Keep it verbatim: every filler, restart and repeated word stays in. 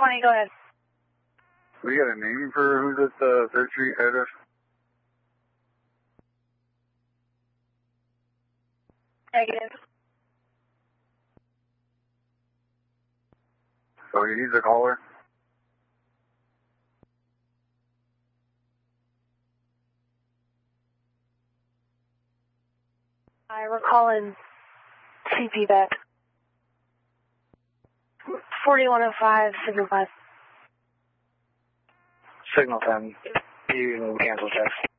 twenty, go ahead. We got a name for who's at the third Street address? Negative. So he's the caller? Hi, we're calling C P back. forty-one oh five, signal five. Signal ten. You can cancel text.